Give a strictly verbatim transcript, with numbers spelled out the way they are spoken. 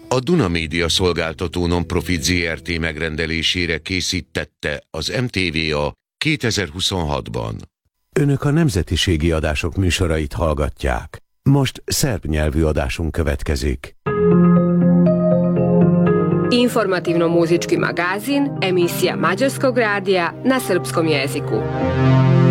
A Duna Média Szolgáltató Nonprofit zé er té megrendelésére készítette az em té vé a kétezer-huszonhatban. Önök a nemzetiségi adások műsorait hallgatják. Most szerb nyelvű adásunk következik. Informativno-muzički magazin, emisija Mađarskog radija na srpskom jeziku.